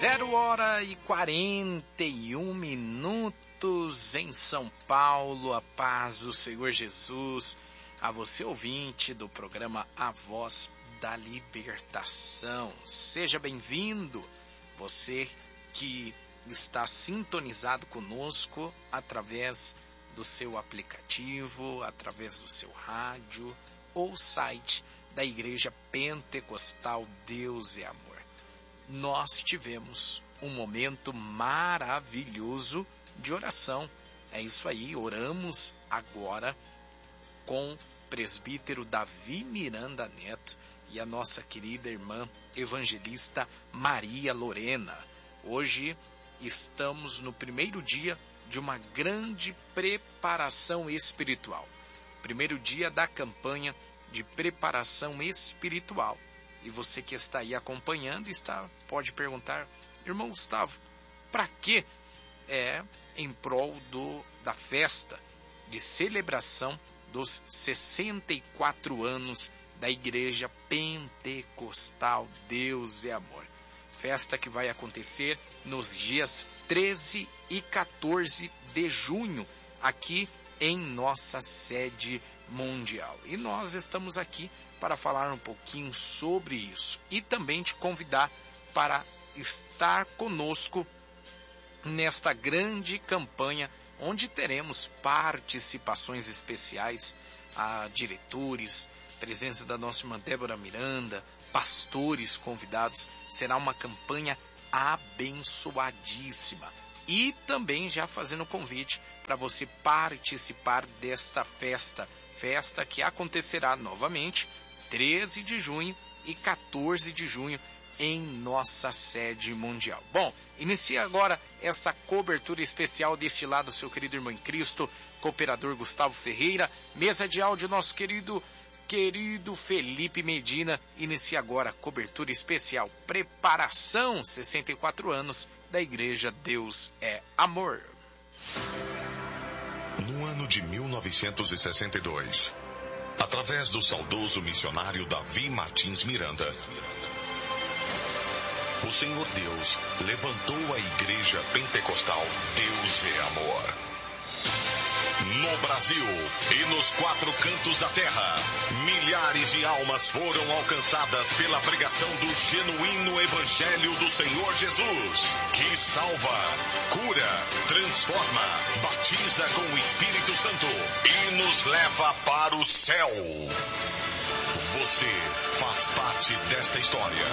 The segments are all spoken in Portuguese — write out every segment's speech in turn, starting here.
0h41 em São Paulo. A paz do Senhor Jesus a você, ouvinte do programa A Voz da Libertação. Seja bem-vindo, você que está sintonizado conosco através do seu aplicativo, através do seu rádio ou site da Igreja Pentecostal Deus é Amor. Nós tivemos um momento maravilhoso de oração. É isso aí, oramos agora com o presbítero Davi Miranda Neto e a nossa querida irmã evangelista Maria Lorena. Hoje estamos no primeiro dia de uma grande preparação espiritual. Primeiro dia da campanha de preparação espiritual. E você que está aí acompanhando pode perguntar, irmão Gustavo, para que é em prol da festa de celebração dos 64 anos da Igreja Pentecostal Deus é Amor. Festa que vai acontecer nos dias 13 e 14 de junho, aqui em nossa sede mundial. E nós estamos aqui para falar um pouquinho sobre isso e também te convidar para estar conosco nesta grande campanha, onde teremos participações especiais a diretores, presença da nossa irmã Débora Miranda, pastores convidados. Será uma campanha abençoadíssima. E também já fazendo convite para você participar desta festa que acontecerá novamente 13 de junho e 14 de junho em nossa sede mundial. Bom, inicia agora essa cobertura especial deste lado, seu querido irmão em Cristo, cooperador Gustavo Ferreira, mesa de áudio, nosso querido Felipe Medina. Inicia agora a cobertura especial, preparação 64 anos da Igreja Deus é Amor. No ano de 1962, através do saudoso missionário Davi Martins Miranda, o Senhor Deus levantou a Igreja Pentecostal Deus é Amor. No Brasil e nos 4 cantos da terra, milhares de almas foram alcançadas pela pregação do genuíno Evangelho do Senhor Jesus, que salva, cura, transforma, batiza com o Espírito Santo e nos leva para o céu. Você faz parte desta história.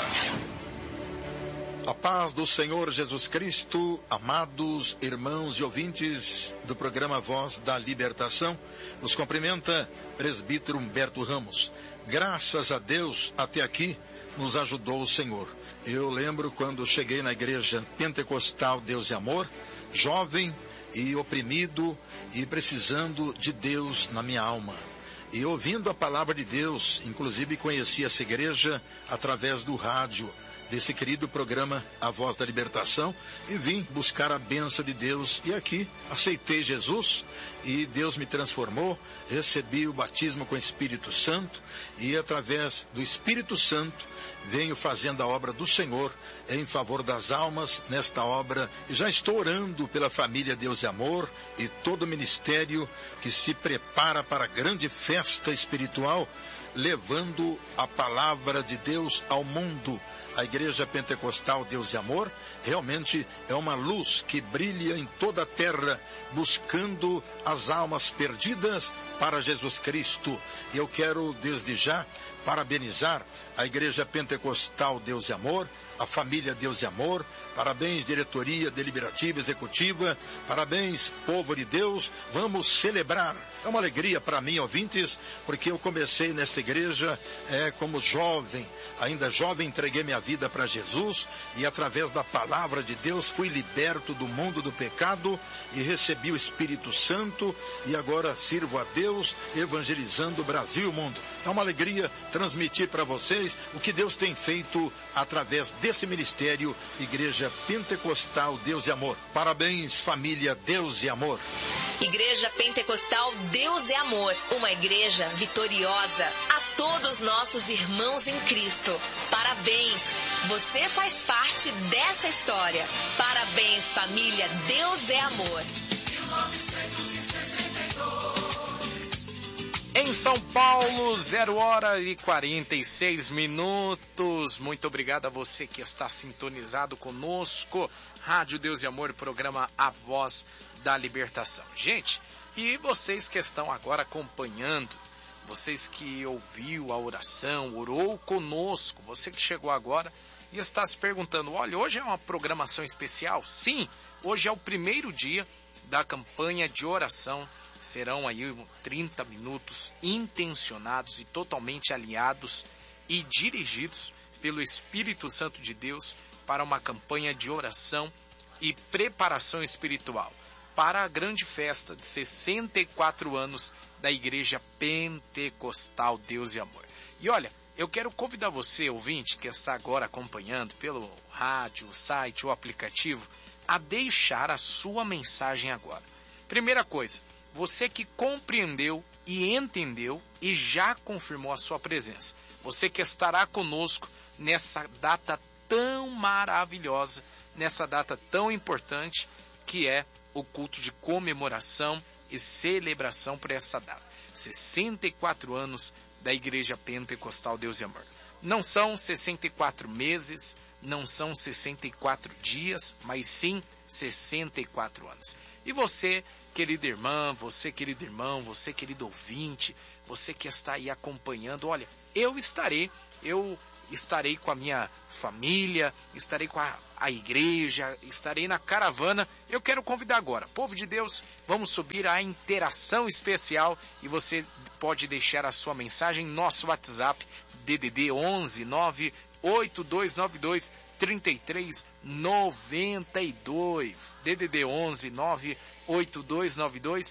A paz do Senhor Jesus Cristo, amados irmãos e ouvintes do programa Voz da Libertação, os cumprimenta presbítero Humberto Ramos. Graças a Deus, até aqui nos ajudou o Senhor. Eu lembro quando cheguei na Igreja Pentecostal Deus e Amor, jovem e oprimido e precisando de Deus na minha alma. E ouvindo a palavra de Deus, inclusive conheci essa igreja através do rádio, desse querido programa A Voz da Libertação, e vim buscar a bênção de Deus. E aqui aceitei Jesus e Deus me transformou, recebi o batismo com o Espírito Santo e através do Espírito Santo venho fazendo a obra do Senhor em favor das almas nesta obra. E já estou orando pela família Deus e Amor e todo o ministério que se prepara para a grande festa espiritual, levando a palavra de Deus ao mundo. A Igreja Pentecostal Deus e Amor realmente é uma luz que brilha em toda a terra, buscando as almas perdidas para Jesus Cristo. E eu quero desde já parabenizar a Igreja Pentecostal Deus e Amor, a família Deus e Amor. Parabéns, diretoria deliberativa, executiva. Parabéns, povo de Deus. Vamos celebrar. É uma alegria para mim, ouvintes, porque eu comecei nesta igreja como jovem. Ainda jovem, entreguei minha vida para Jesus e através da palavra de Deus fui liberto do mundo do pecado e recebi o Espírito Santo e agora sirvo a Deus evangelizando o Brasil e o mundo. É uma alegria transmitir para vocês o que Deus tem feito através desse ministério, Igreja Pentecostal Deus e Amor. Parabéns, família Deus e Amor. Igreja Pentecostal Deus é Amor, uma igreja vitoriosa. A todos nossos irmãos em Cristo, parabéns! Você faz parte dessa história. Parabéns, família. Deus é amor. 1962. Em São Paulo, 0h46. Muito obrigado a você que está sintonizado conosco. Rádio Deus e Amor, programa A Voz da Libertação. Gente, e vocês que estão agora acompanhando, vocês que ouviu a oração, orou conosco, você que chegou agora e está se perguntando, olha, hoje é uma programação especial? Sim, hoje é o primeiro dia da campanha de oração. Serão aí 30 minutos intencionados e totalmente aliados e dirigidos pelo Espírito Santo de Deus para uma campanha de oração e preparação espiritual para a grande festa de 64 anos da Igreja Pentecostal Deus e Amor. E olha, eu quero convidar você, ouvinte, que está agora acompanhando pelo rádio, site ou aplicativo, a deixar a sua mensagem agora. Primeira coisa, você que compreendeu e entendeu e já confirmou a sua presença. Você que estará conosco nessa data tão maravilhosa, nessa data tão importante, que é o culto de comemoração e celebração por essa data. 64 anos da Igreja Pentecostal Deus e Amor. Não são 64 meses, não são 64 dias, mas sim 64 anos. E você, querida irmã, você, querido irmão, você, querido ouvinte, você que está aí acompanhando, olha, eu estarei com a minha família, estarei com a igreja, estarei na caravana. Eu quero convidar agora, povo de Deus, vamos subir à interação especial e você pode deixar a sua mensagem no nosso WhatsApp, DDD 11 98292 3392, DDD 11 98292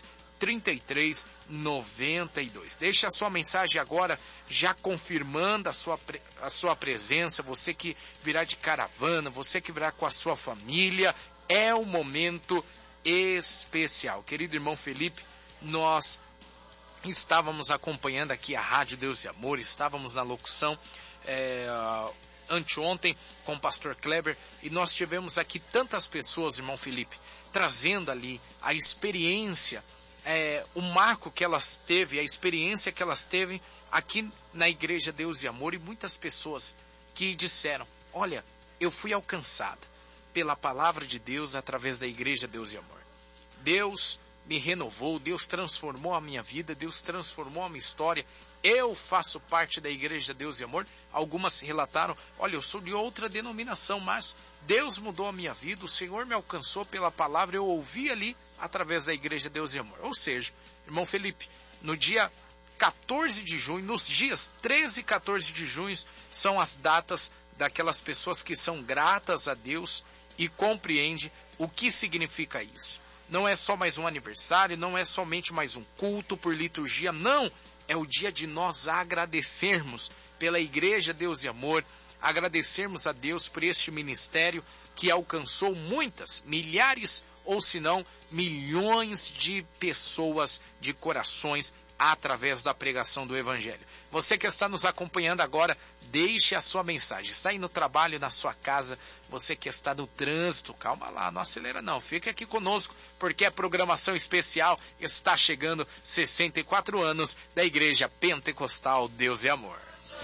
3392. Deixe a sua mensagem agora, já confirmando a sua presença. Você que virá de caravana, você que virá com a sua família, é um momento especial. Querido irmão Felipe, nós estávamos acompanhando aqui a Rádio Deus e Amor, estávamos na locução anteontem com o pastor Kleber, e nós tivemos aqui tantas pessoas, irmão Felipe, trazendo ali a experiência, o marco que elas teve, a experiência que elas teve aqui na Igreja Deus e Amor, e muitas pessoas que disseram, olha, eu fui alcançada pela palavra de Deus através da Igreja Deus e Amor. Deus me renovou, Deus transformou a minha vida, Deus transformou a minha história. Eu faço parte da Igreja Deus e Amor. Algumas relataram, olha, eu sou de outra denominação, mas Deus mudou a minha vida, o Senhor me alcançou pela palavra, eu ouvi ali através da Igreja Deus e Amor. Ou seja, irmão Felipe, no dia 14 de junho, nos dias 13 e 14 de junho, são as datas daquelas pessoas que são gratas a Deus e compreendem o que significa isso. Não é só mais um aniversário, não é somente mais um culto por liturgia, não. É o dia de nós agradecermos pela Igreja Deus e Amor, agradecermos a Deus por este ministério que alcançou muitas, milhares ou se não milhões de pessoas, de corações, através da pregação do Evangelho. Você que está nos acompanhando agora, deixe a sua mensagem. Está aí no trabalho, na sua casa, você que está no trânsito, calma lá, não acelera não, fique aqui conosco, porque a programação especial está chegando, 64 anos da Igreja Pentecostal Deus e Amor.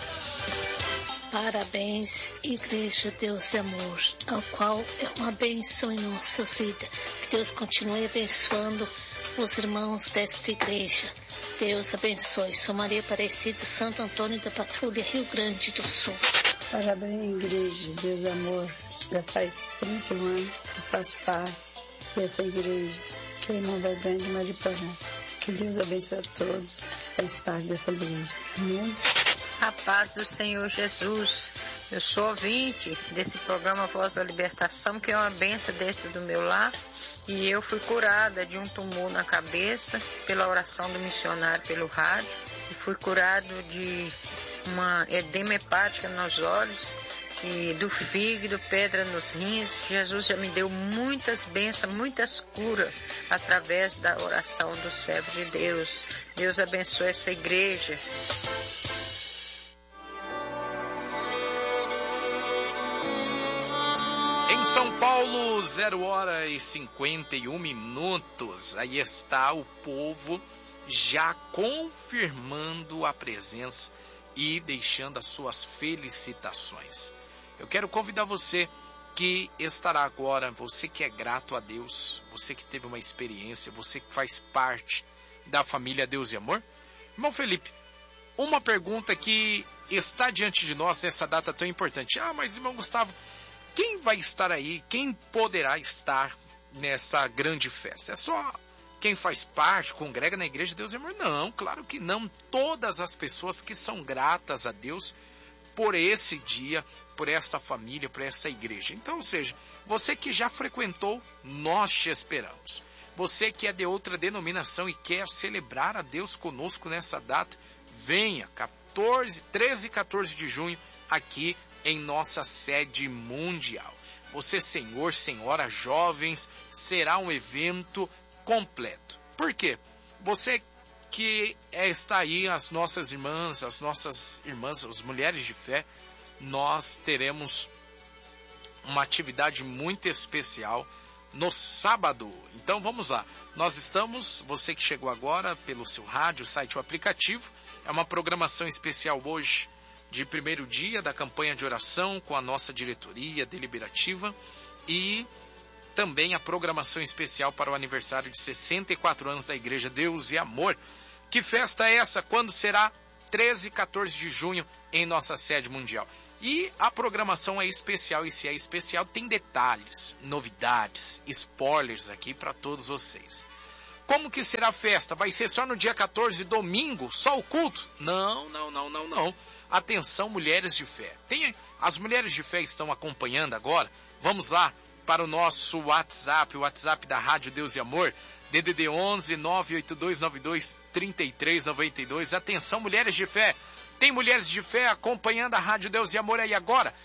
Parabéns, Igreja Deus e Amor, ao qual é uma bênção em nossas vidas. Que Deus continue abençoando os irmãos desta igreja. Deus abençoe. Sou Maria Aparecida, Santo Antônio da Patrulha, Rio Grande do Sul. Parabéns, Igreja Deus e Amor. Já faz 30 anos que faço parte dessa igreja, que é a irmã Berbene de Mariporã. Que Deus abençoe a todos, faz parte dessa igreja. Amém? A paz do Senhor Jesus. Eu sou ouvinte desse programa Voz da Libertação, que é uma bênção dentro do meu lar. E eu fui curada de um tumor na cabeça pela oração do missionário pelo rádio. E fui curado de uma edema hepática nos olhos e do fígado, pedra nos rins. Jesus já me deu muitas bênçãos, muitas curas através da oração do servo de Deus. Deus abençoe essa igreja. São Paulo, 0h51. Aí está o povo já confirmando a presença e deixando as suas felicitações. Eu quero convidar você que estará agora, você que é grato a Deus, você que teve uma experiência, você que faz parte da família Deus e Amor. Irmão Felipe, uma pergunta que está diante de nós nessa data tão importante. Mas irmão Gustavo, quem vai estar aí? Quem poderá estar nessa grande festa? É só quem faz parte, congrega na Igreja de Deus e Amor? Não, claro que não. Todas as pessoas que são gratas a Deus por esse dia, por esta família, por essa igreja. Então, ou seja, você que já frequentou, nós te esperamos. Você que é de outra denominação e quer celebrar a Deus conosco nessa data, venha, 13 e 14 de junho, aqui em nossa sede mundial. Você, senhor, senhora, jovens, será um evento completo. Por quê? Você que está aí, as nossas irmãs, as mulheres de fé, nós teremos uma atividade muito especial no sábado. Então vamos lá. Nós estamos, você que chegou agora pelo seu rádio, site ou aplicativo, é uma programação especial hoje, de primeiro dia da campanha de oração com a nossa diretoria deliberativa e também a programação especial para o aniversário de 64 anos da Igreja Deus e Amor. Que festa é essa? Quando será? 13 e 14 de junho em nossa sede mundial. E a programação é especial, e se é especial tem detalhes, novidades, spoilers aqui para todos vocês. Como que será a festa? Vai ser só no dia 14, domingo? Só o culto? Não. Atenção, mulheres de fé. As mulheres de fé estão acompanhando agora? Vamos lá para o nosso WhatsApp, o WhatsApp da Rádio Deus e Amor, DDD 11 98292 3392. Atenção, mulheres de fé. Tem mulheres de fé acompanhando a Rádio Deus e Amor aí agora?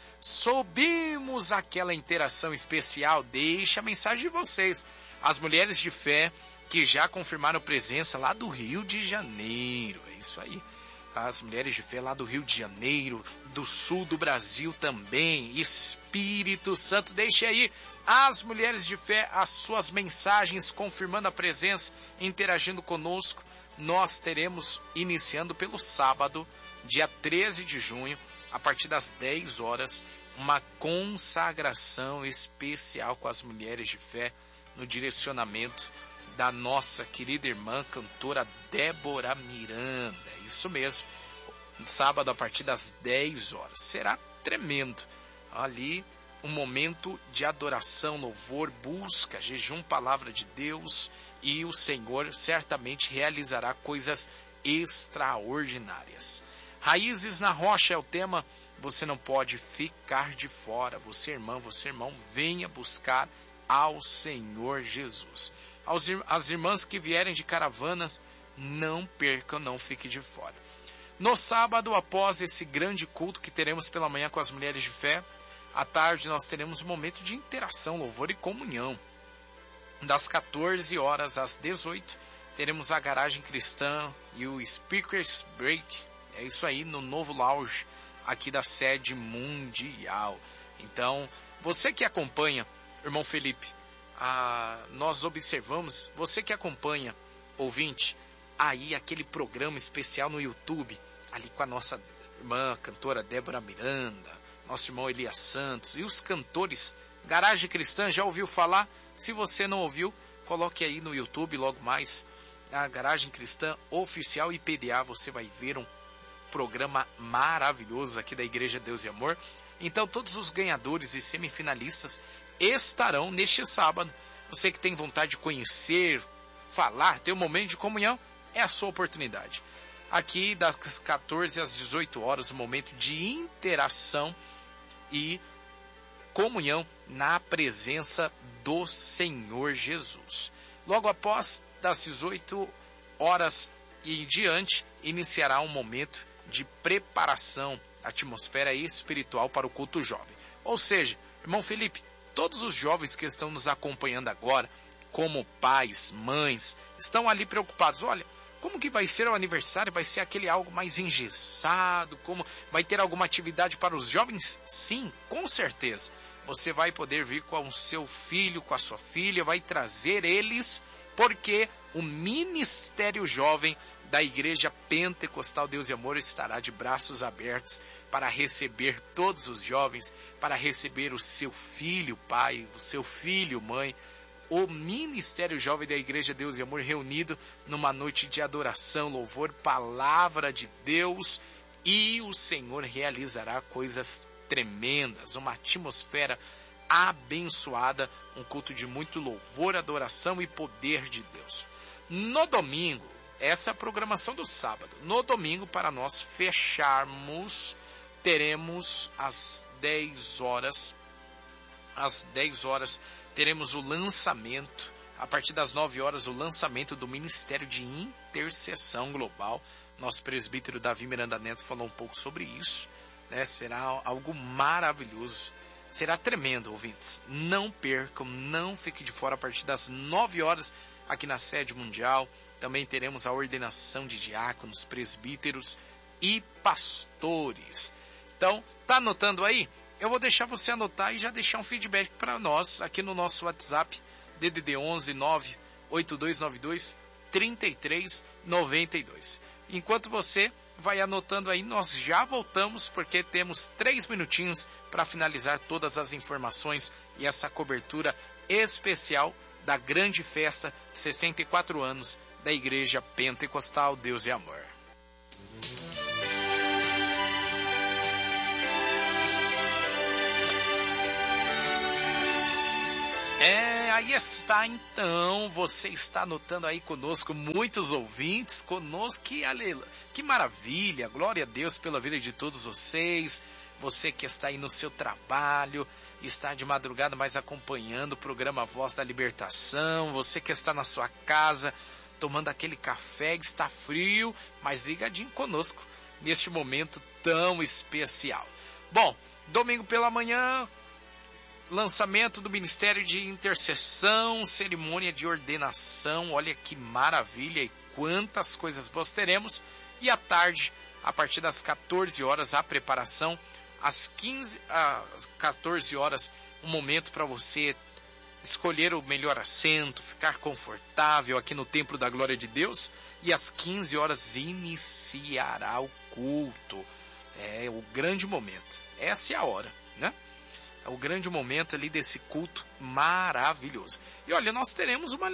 Subimos aquela interação especial. Deixa a mensagem de vocês. As mulheres de fé que já confirmaram presença lá do Rio de Janeiro. É isso aí. As mulheres de fé lá do Rio de Janeiro, do sul do Brasil também. Espírito Santo, deixe aí as mulheres de fé as suas mensagens confirmando a presença, interagindo conosco. Nós teremos, iniciando pelo sábado, dia 13 de junho, a partir das 10 horas, uma consagração especial com as mulheres de fé no direcionamento da nossa querida irmã cantora Débora Miranda. É isso mesmo. Sábado a partir das 10 horas. Será tremendo. Ali um momento de adoração, louvor, busca, jejum, palavra de Deus, e o Senhor certamente realizará coisas extraordinárias. Raízes na rocha é o tema. Você não pode ficar de fora. Você, irmã, você, irmão, venha buscar ao Senhor Jesus. As irmãs que vierem de caravanas, não percam, não fiquem de fora. No sábado, após esse grande culto que teremos pela manhã com as mulheres de fé, à tarde nós teremos um momento de interação, louvor e comunhão. Das 14 horas às 18, teremos a Garagem Cristã e o Speakers Break. É isso aí, no novo lounge aqui da sede mundial. Então, você que acompanha, irmão Felipe, nós observamos, você que acompanha, ouvinte, aí aquele programa especial no YouTube, ali com a nossa irmã cantora Débora Miranda, nosso irmão Elias Santos e os cantores. Garagem Cristã, já ouviu falar? Se você não ouviu, coloque aí no YouTube logo mais a Garagem Cristã Oficial IPDA, você vai ver um programa maravilhoso aqui da Igreja Deus e Amor. Então todos os ganhadores e semifinalistas estarão neste sábado. Você que tem vontade de conhecer, falar, ter um momento de comunhão, é a sua oportunidade. Aqui das 14 às 18 horas, um momento de interação e comunhão na presença do Senhor Jesus. Logo após, das 18 horas e em diante, iniciará um momento de preparação, atmosfera espiritual para o culto jovem. Ou seja, irmão Felipe, todos os jovens que estão nos acompanhando agora, como pais, mães, estão ali preocupados. Olha, como que vai ser o aniversário? Vai ser aquele algo mais engessado? Como vai ter alguma atividade para os jovens? Sim, com certeza. você vai poder vir com o seu filho, com a sua filha, vai trazer eles, porque o Ministério Jovem da Igreja Pentecostal Deus e Amor estará de braços abertos para receber todos os jovens, para receber o seu filho, pai, o seu filho, mãe, o Ministério Jovem da Igreja Deus e Amor reunido numa noite de adoração, louvor, palavra de Deus, e o Senhor realizará coisas tremendas, uma atmosfera abençoada, um culto de muito louvor, adoração e poder de Deus. No domingo, essa é a programação do sábado. No domingo, para nós fecharmos, teremos às 10 horas, teremos o lançamento, a partir das 9 horas, o lançamento do Ministério de Intercessão Global. Nosso presbítero Davi Miranda Neto falou um pouco sobre isso, né? Será algo maravilhoso, será tremendo, ouvintes. Não percam, não fiquem de fora. A partir das 9 horas, aqui na sede mundial, também teremos a ordenação de diáconos, presbíteros e pastores. Então, tá anotando aí? Eu vou deixar você anotar e já deixar um feedback para nós aqui no nosso WhatsApp, DDD 11 98292 3392. Enquanto você vai anotando aí, nós já voltamos, porque temos 3 minutinhos para finalizar todas as informações e essa cobertura especial da grande festa de 64 anos da Igreja Pentecostal Deus e Amor. Aí está então, você está anotando aí conosco, muitos ouvintes conosco, que maravilha, glória a Deus pela vida de todos vocês, você que está aí no seu trabalho, está de madrugada mais acompanhando o programa Voz da Libertação, você que está na sua casa, tomando aquele café, está frio, mas ligadinho conosco, neste momento tão especial. Bom, domingo pela manhã, lançamento do Ministério de Intercessão, cerimônia de ordenação, olha que maravilha e quantas coisas boas teremos. E à tarde, a partir das 14 horas, a preparação, às 14 horas, um momento para você escolher o melhor assento, ficar confortável aqui no Templo da Glória de Deus, e às 15 horas iniciará o culto. É o grande momento, essa é a hora, né? O grande momento ali desse culto maravilhoso. E olha, nós teremos uma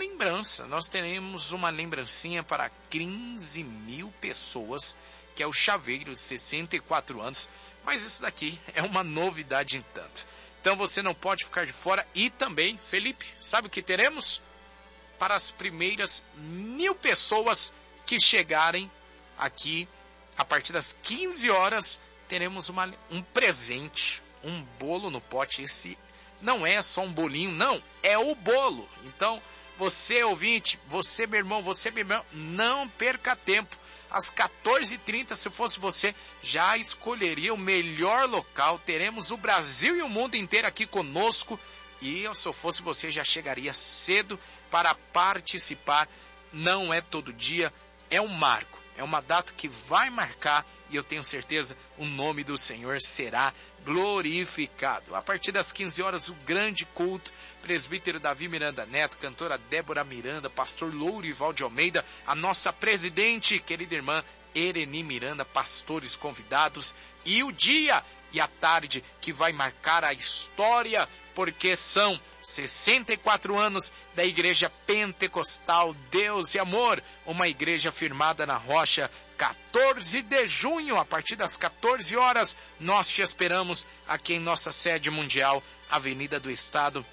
lembrancinha para 15 mil pessoas, que é o chaveiro de 64 anos, mas isso daqui é uma novidade em tanto. Então você não pode ficar de fora. E também, Felipe, sabe o que teremos? Para as primeiras 1000 pessoas que chegarem aqui, a partir das 15 horas, teremos um presente, um bolo no pote. Esse não é só um bolinho, não, é o bolo. Então, você ouvinte, você meu irmão, não perca tempo. Às 14h30, se fosse você, já escolheria o melhor local. Teremos o Brasil e o mundo inteiro aqui conosco. E se eu fosse você, já chegaria cedo para participar. Não é todo dia, é um marco. É uma data que vai marcar, e eu tenho certeza, o nome do Senhor será glorificado. A partir das 15 horas, o grande culto, presbítero Davi Miranda Neto, cantora Débora Miranda, pastor Lourival de Almeida, a nossa presidente, querida irmã Ereni Miranda, pastores convidados, e o dia e a tarde que vai marcar a história, porque são 64 anos da Igreja Pentecostal Deus e Amor, uma igreja firmada na rocha. 14 de junho, a partir das 14 horas, nós te esperamos aqui em nossa sede mundial, Avenida do Estado,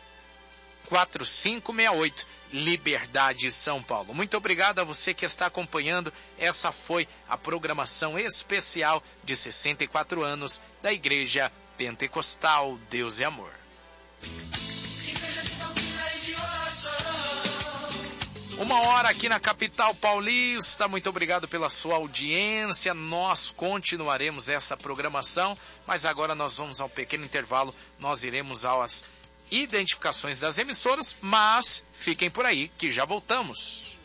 4568, Liberdade, São Paulo. Muito obrigado a você que está acompanhando. Essa foi a programação especial de 64 anos da Igreja Pentecostal Deus e Amor. Uma hora aqui na capital paulista. Muito obrigado pela sua audiência. Nós continuaremos essa programação, mas agora nós vamos a um pequeno intervalo. Nós iremos às identificações das emissoras, mas fiquem por aí que já voltamos.